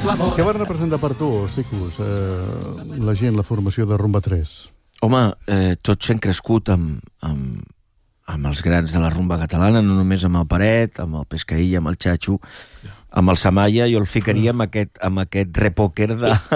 Què va representar per tu, Ciclus, la gent, la formació de Rumba 3? Home, tots hem crescut amb els grans de la rumba catalana, no només amb el Paret, amb el Pescaïlla, amb el Chacho, amb el Samaya. Jo el ficaria amb aquest repòquer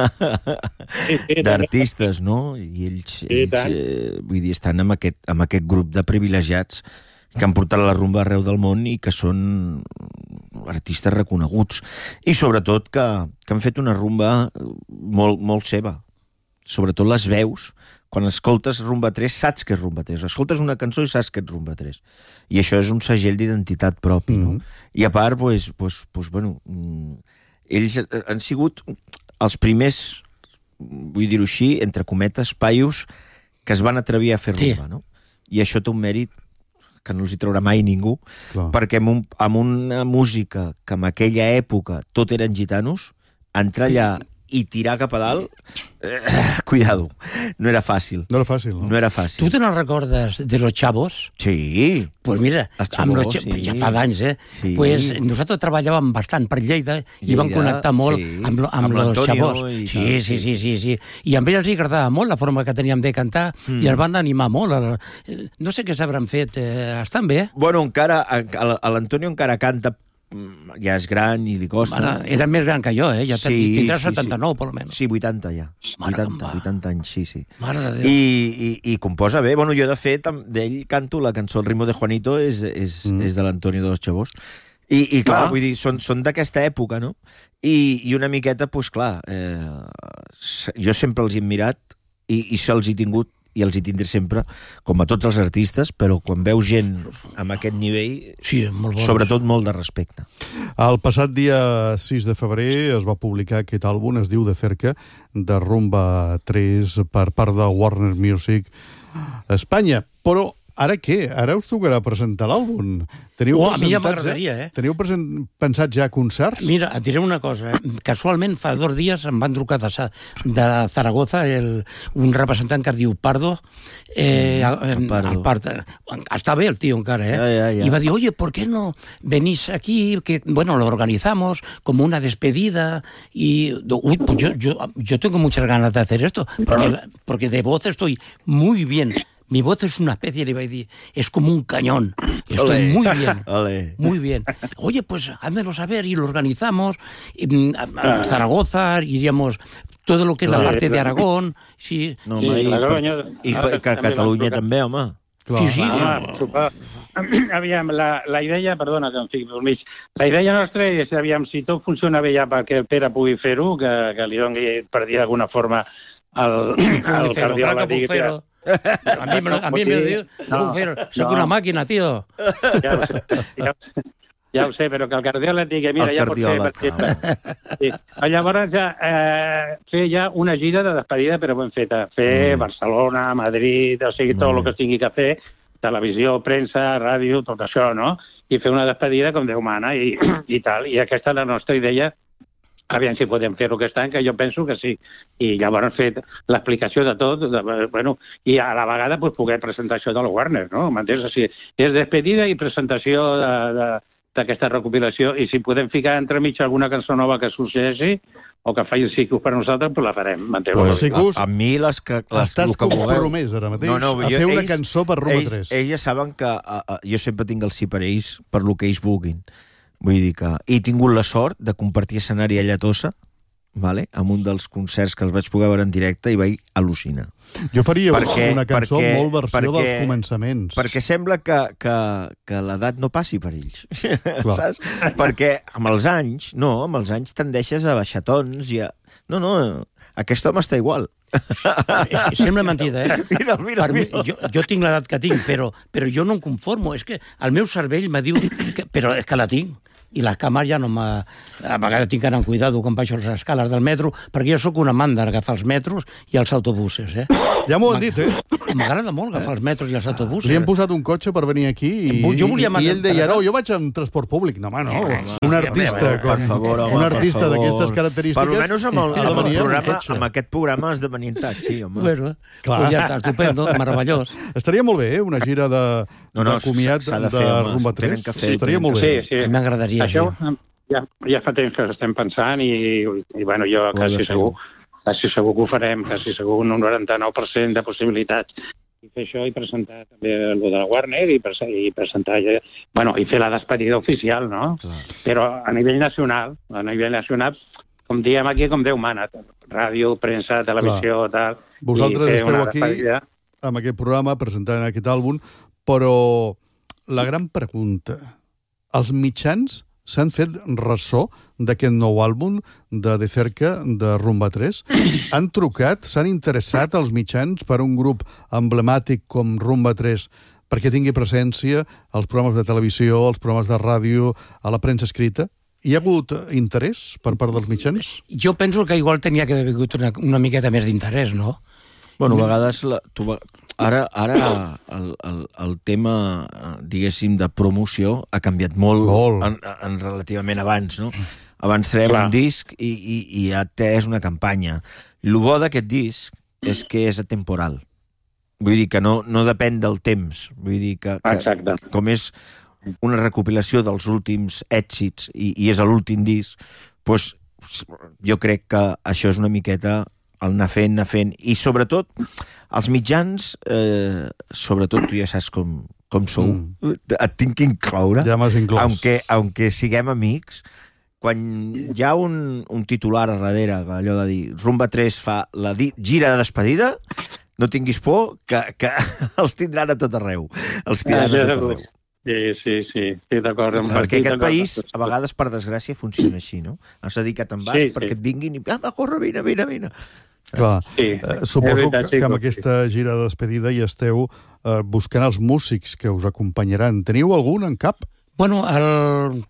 d'artistes, no? I ells vull dir, estan amb aquest grup de privilegiats que han portat la rumba arreu del món i que són artistes reconeguts. I sobretot que han fet una rumba molt, molt seva. Sobretot les veus. Quan escoltes Rumba 3, saps que és Rumba 3. Escoltes una cançó i saps que és Rumba 3. I això és un segell d'identitat propi, no? I a part, bueno, ells han sigut els primers, vull dir-ho així, entre cometes, paios, que es van atrevir a fer rumba, no? I això té un mèrit que no els hi traurà mai ningú, perquè amb una música que en aquella època tot eren gitanos, entrar allà i tirar cap a dalt, cuidado, no era fàcil. No era fàcil, no? No era fàcil. ¿Tú te nos recordas de los chavos? Sí. Pues mira, ja fa d'anys, Sí. Pues nosaltres treballàvem bastant per Lleida i vam connectar molt amb los chavos. Sí. I amb ells els agradava molt la forma que teníem de cantar i els van animar molt. No sé què s'hauran fet. Estan bé? Bueno, encara, l'Antonio encara canta, ja és gran i li costa. Era més gran que jo, ja tindrà 79, per almenys. Sí, 80 ja. 80 anys, sí. Mare de Déu. I composa bé. Bueno, jo, de fet, d'ell canto la cançó El ritmo de Juanito, és de l'Antonio de los Chavos. I clar, vull dir, són d'aquesta època, no? I una miqueta, doncs clar, jo sempre els he mirat i se'ls he tingut i els hi tindré sempre, com a tots els artistes, però quan veus gent amb aquest nivell, sobretot molt de respecte. El passat dia 6 de febrer es va publicar aquest àlbum, es diu De Cerca, de Rumba 3, per part de Warner Music Espanya. Però ara què? Ara us tocarà presentar l'àlbum. A mi ja m'agradaria, Teniu pensat ja concerts? Mira, et diré una cosa. Casualment, fa 2 dies em van trucar de Zaragoza un representant que es diu Pardo. Està bé el tío encara, Y va dir, oye, ¿por qué no venís aquí? Que, bueno, lo organizamos como una despedida. Y, pues yo tengo muchas ganas de hacer esto, porque de voz estoy muy bien. Mi voz es una especie, le iba a decir, es como un cañón. Estoy muy bien, muy bien. Oye, pues házmelo saber y lo organizamos. A Zaragoza, iríamos todo lo que es la parte de Aragón. Sí. No, i Catalunya també, home. Sí. Aviam, la idea, perdona que em fiqui pel mig, la idea nostra és, aviam, si tot funciona bé ja perquè el Pere pugui fer-ho, que li doni, per dir d'alguna forma, el cardiòleg. A mí me lo digo, soy una máquina, tío. Ja ho sé, però que el cardiòleg digui, mira, ja pot ser. Llavors, fer ja una gira de despedida, però ben feta. Fer Barcelona, Madrid, o sigui, tot el que es tingui que fer, televisió, premsa, ràdio, tot això, no? I fer una despedida com Déu mana i tal. I aquesta és la nostra idea. Aviam si podem fer-ho aquest any, que jo penso que sí. I llavors fet l'explicació de tot, i a la vegada poder presentar això de la Warner, no? M'entens? O sigui, és despedida i presentació d'aquesta recopilació, i si podem ficar entremig alguna cançó nova que succeeixi, o que faci Ciclus per nosaltres, doncs la farem, m'entens? A mi estàs compromès ara mateix a fer una cançó per Rumba 3. Ells ja saben que jo sempre tinc el sí per ells, per lo que ells vulguin. Vull dir que he tingut la sort de compartir escenari a Tossa, amb un dels concerts que els vaig poder veure en directe, i vaig al·lucinar. Jo faria una cançó molt versió dels començaments. Perquè sembla que l'edat no passi per ells. Saps? Perquè amb els anys tendeixes a baixar tons i a... No, aquest home està igual. Sembla mentida, Mira. Jo tinc l'edat que tinc, però jo no em conformo. És que el meu cervell me diu... Però és que la tinc. I les càmeres ja no m'ha... A vegades tinc que anar amb cuidado quan baixo les escales del metro, perquè jo sóc una manda d'agafar els metros i els autobusos, Ja m'ho han dit, M'agrada molt agafar els metros i els autobusos. Li han posat un cotxe per venir aquí i ell deia, no, jo vaig amb transport públic. No, home, no. Un artista d'aquestes característiques... Per almenys amb aquest programa has de venir en taxi, home. Bueno, ja està, estupendo, meravellós. Estaria molt bé, una gira de comiat de Rumba 3. Estaria molt bé. M'agradaria. Això, Ja fa temps que estem pensant i bueno, jo quasi segur que ho farem, quasi segur un 99% de possibilitats. I fer això i presentar també el de la Warner i presentar, bueno, i fer la despedida oficial, no? Clar. Però a nivell nacional, com diem aquí, com Déu mana, ràdio, premsa, televisió, tal. Vosaltres esteu aquí amb aquest programa presentant aquest àlbum, però la gran pregunta, els mitjans s'han fet ressò d'aquest nou àlbum de Cerca, de Rumba 3? Han trucat, s'han interessat els mitjans per un grup emblemàtic com Rumba 3 perquè tingui presència als programes de televisió, als programes de ràdio, a la premsa escrita? Hi ha hagut interès per part dels mitjans? Jo penso que igual tenia que haver hagut una miqueta més d'interès, no? Bueno, a vegades... Ara el tema, diguéssim, de promoció ha canviat molt. En relativament abans, no? Abans traiem un disc i ja és una campanya. El bo d'aquest disc és que és atemporal. Vull dir que no depèn del temps. Vull dir que com és una recopilació dels últims èxits i és l'últim disc, doncs jo crec que això és una miqueta el anar fent, i sobretot els mitjans, sobretot tu ja saps com sou, et tinc que incloure, ja m'has inclòs. Aunque siguem amics, quan hi ha un titular a darrere, allò de dir Rumba 3 fa la gira de despedida, no tinguis por que els tindran a tot arreu, els cridaran a tot arreu. Sí, d'acord. Perquè aquest país, a vegades, per desgràcia, funciona així, no? Has dedicat en vas perquè et vinguin i... corre, vine. Clar, suposo que amb aquesta gira de despedida hi esteu buscant els músics que us acompanyaran. Teniu algun en cap? Bueno, el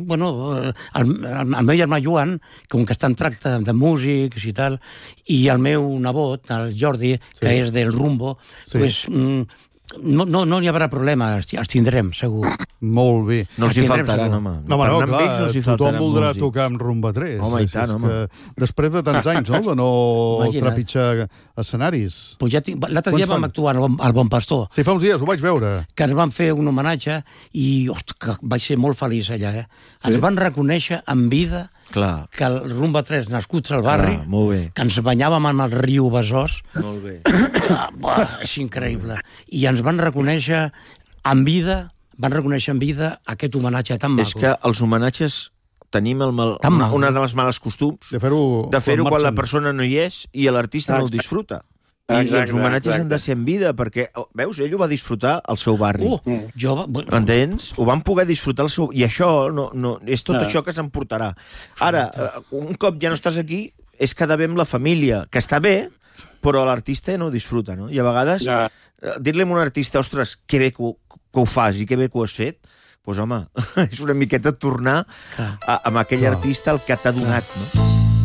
meu germà Joan, com que està en tracte de músics i tal, i el meu nebot, el Jordi, que és del Rumbo, doncs... No hi haurà problema, els tindrem, segur. Molt bé. No els hi faltaran, home. No, clar, tothom voldrà tocar amb Rumba 3. Home, i tant, home. Després de tants anys, no?, de no trepitjar escenaris. L'altre dia vam actuar al Bon Pastor. Sí, fa uns dies, ho vaig veure. Que ens van fer un homenatge i, que vaig ser molt feliç allà, Ens van reconèixer en vida que el Rumba 3, nascuts al barri, que ens banyàvem amb el riu Besòs. Molt bé. És increïble. I ens van reconèixer en vida aquest homenatge tan maco. És que els homenatges tenim una de les males costums de fer-ho quan la persona no hi és i l'artista no el disfruta. I els homenatges han de ser en vida, perquè, veus, ell ho va disfrutar al seu barri. Entens? Ho van poder disfrutar al seu... I això és tot això que s'emportarà. Ara, un cop ja no estàs aquí, és quedar bé amb la família, que està bé, però l'artista no ho disfruta, no? I a vegades, dir-li a un artista, ostres, que bé que ho fas i que bé que ho has fet, doncs home, és una miqueta tornar amb aquell artista el que t'ha donat, no?